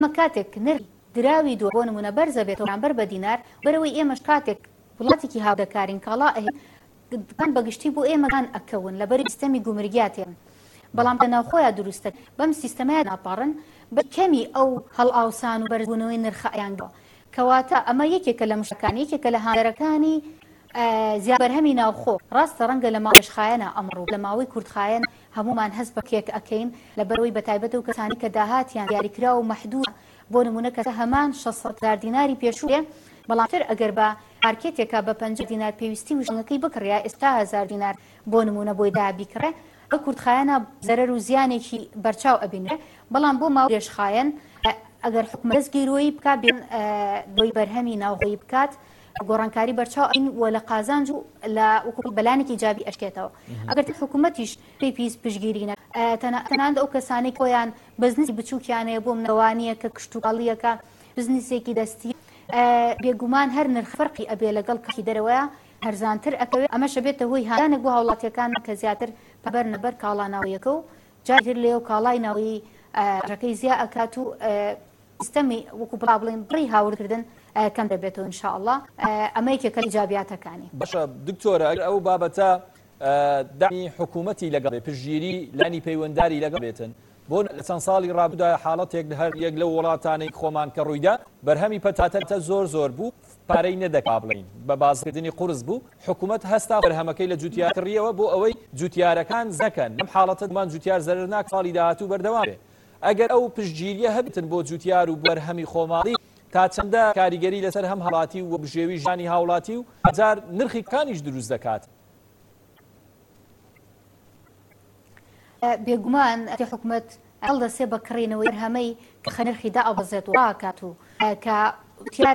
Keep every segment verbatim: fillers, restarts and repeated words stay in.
ئەمە کاتێک نرخی دراوی دۆ بۆ نمونە بەرزە بێتەوە بەرامبەر بە دینار بەرەوەی ئێمەش کاتێک وڵاتێکی هاودەکارین کاڵا ئەهێن بەگشتی بۆ ئێمەگان ئەکەون لەبەری سیستەمی گومرگیاتێن بەڵام کە ناوخۆیان دروستە بەم سیستەمەیە ناپاڕن بە کەمی ئەو هەڵئاوسان و بەرزبوونەوەی نرخەیانگەوە کەواتە ئەمە یەکێکە لە مشکەکان یەکێکە لە هاندەرەکانی زیابەرهەمی ناوخۆ ڕاستە ڕەنگە لە ماوەشخایەنە ئەمڕۆ لە ماوەی کوردخایەن هەمومان هەست بە کێک ئەکەین لەبەرەوەی بەتایبەت و کەسانی کە داهاتیان دیاریکرا و مەحدود بۆ نمونە کەسە هەمان شەشسەد هەزار دیناری پێشووێ بەڵامتر ئەگەر بە مارکێتێکە بە پەنجا دینار پێویستی وشەکەی بکڕیا ئێستا هەزار دینار بۆ نمونە بۆی دابیکڕێ بە کوردخایەنە زەرەر و زیانێکی بەرچاو ئەبینێ بەڵام بۆ ماوەی درێژخایەن ئەگەر حکومەت دەستگیرۆیی بکات بۆی بەرهەمی ناوخۆیی بکات گۆڕانکاری بەرچاو ئین وە لە قازانج و لە بەلانێکی جابی ئەشکێتەوە ئەگەر حکوومەتیش پێی پیس پشگیرینە تەنانەت ئەو کەسانی خۆیان بزنسی بچووکیانەیە بۆ منەوانیە کە کشتتوقاڵیەکە بزنسێکی دەستی بێگومان هەر نرخ فەرقی ئەبێ لەگەڵ کەکی دەرەوەیە هەرزانتر ئەکەوێت ئەمەش بێتە هۆی هاانێک بۆ هاوڵاتیەکان کە زیاتر پەبەر نەبەر کاڵا ناویەکە و جاهر لێ و کاڵای ناوی ڕەکەی زیاد ئەکات و سیستەمی وەکو بڵا بڵێن بڕی هاوردکردن کەم دەبێتەوە ئینشاءالله ئەمە یەکێکە ئیجابیاتەکانی باشە دکتۆرە ئەو بابەتە دامی حکوومەتی لەگەڵ پشتگیری لانی پەیوەندداری لەگەڵ بێتن بۆ چەند ساڵی ڕابدا حاڵەتێک هەر یەک لە وڵاتانەی خۆمان کە ڕوویدا بەرهەمی پەتاتە زۆر زۆر بوو پارەی نەدەکا بڵین بە بازکردنی قورس بوو حکوومەت هەستا بەرهەمەکەی لە جوتیار کڕیەوە بۆ ئەوەی جوتیارەکان زەکەن لەم حاڵەتەمان جوتیار زەرناک ساڵی داهاتوو بەردەوام بێ ئەگەر ئەو پشتگیریە هەبتن بۆ جوتیار و بەرهەمی خۆماڵی تا چەندە کاریگەری لەسەر هەم هەڵاتی و بژێوی ژانی هاوڵاتی و هەزار نرخی کانیش دروست دەکات بێگومان حکوومەت هەڵدەسێ بەکڕینەوەی هەمەی کە خەنرخیدا ئەبەزێت و ڕاکات و کە وتیار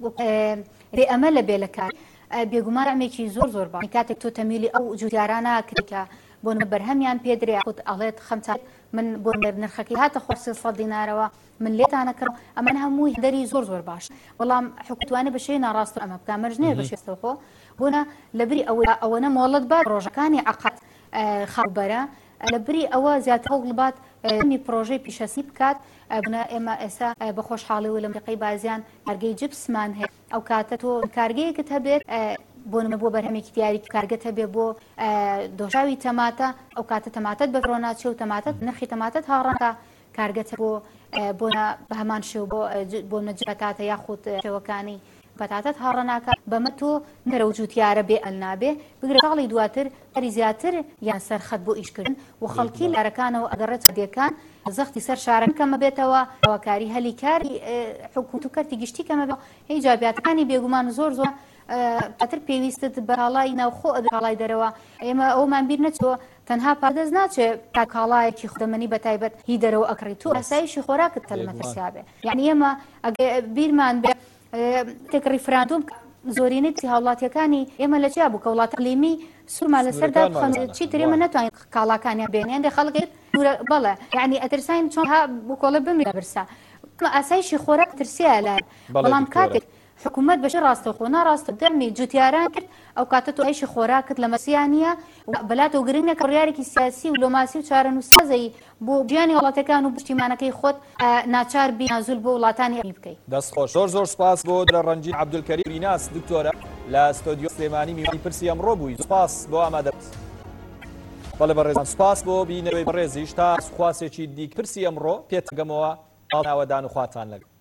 رێ ئەمە لە بێلەکار بێگومان ئەمێکی زۆر زۆر باش کاتێک تۆ تەمیلی ئەو جوتیارانە کردکە بۆ بەرهەمیان پێدرێ خۆت ئەڵێت خەمچات من بۆ نرخەکەی هاتە خۆ سێ دینارەوە من لێتانەکەم ئەمە هەمووی دەری زۆر زۆر باش بەڵام حکومەتوانێ بە شێوەی ناڕاست ئەمە بکە مەرجنێ بە شێستەوە بۆنە لەبری ئەوەنە مۆڵەت بات ڕۆژەکانی عقد خەڵبەرە لەبری ئەوە زیاتر هەوڵ بات می پرۆژەی پیشەسی بکات بنە ئێمە ئێستا بە خۆشحاڵی و لە مقی بازیان کارگەی جپسمان هەیە ئەو کاتە تۆ کارگەیەکت هەبێت بۆ نمە بۆ بەرهەمێکی دیاری کارگەت هەبێ بۆ دۆژاوی تەماتە ئەو کاتە تەماتەت بە ڕۆناچێ و تەماتەت نرخی تەماتەت هاڕەکە کارگەتە بۆ بۆ بە هەمان شێو بۆ بۆ نەجبەتاتە یاخود شێوەکانی بەتاتەت هاڕەناکە بەمە تۆ نەرە و جوتیارە بێ ئەلنابێ بگرە ساڵی دواتر هەری زیاتر یان سەرخەت بۆ ئیشکردن و خەڵکی لارەکانەوە ئەگەڕێت دیەکان زەختی سەر شارەکەمە بێتەوە ئەوەکاری هەلی کاری حکوومەت و کەرتی گشتی کەمە بێ هی جابیاتەکانی بێگومان زۆر زۆر پەتر پێویستت بەڵای ناوخۆ ئەڵای دەرەوە ئێمە ئەومان بیر نەچەوە تەنها پادەست ناچێت تا کاڵایەکی خودەمەنی بەتایبەت هی دەرەوە ئەکڕیت و ئەسایشی خۆراکت تەلمەتەسیابێ یعنی ئێمە بیرمان بێ تێک ڕیفراندوم زۆرینەی هاوڵاتیەکانی ئێمە لە چیا بوو کە وڵاتە لیمی سوورمان لەسەردا چیتر ئێمە ناتوانین کاڵاکانیان بێنیان دە خەڵکێت بەڵێ یعنی ئەترساین چۆن ها بوو کۆڵە بمری برسا ئاسایشی خۆراک ترسیە لای بەڵام کاتێک حکوومەت بەش ڕاستەخۆ ناڕاستە دەرمی جوتیاران کرد ئەو کاتە تۆ ئەیشی خۆراکت لە مەسیانە بەلاتەوە گرنگە ڕیارێکی سیاسی و لۆماسی و چارە نووسازەی بۆ گیانی وڵاتەکان و پشتیمانەکەی خۆت ناچار بی نازول بۆ وڵاتانی ئەمی بکەیت دەستخۆش زۆر زۆر سپاس بۆ درە ڕەنجین عەبدولکەریم بیناس دکتۆرە لە ستۆدیۆ سلێمانی میوانی پرسی ئەمڕۆ بووی سپاس بۆ ئامادە بەڵێ بەڕێزان سپاس بۆ بینەوەی بەڕێزیش تا سوخواسێکی دیک پرسی ئەمڕۆ پێتگەمەوە ئاڵناوەدان و خواتان لەگەڵ